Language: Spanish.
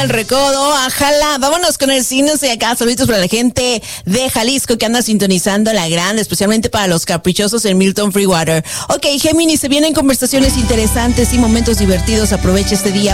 el recodo. Ajala, vámonos con el signo de acá. Saluditos para la gente de Jalisco que anda sintonizando la grande, especialmente para los caprichosos en Milton Freewater. Ok, Géminis, se vienen conversaciones interesantes y momentos divertidos. Aprovecha este día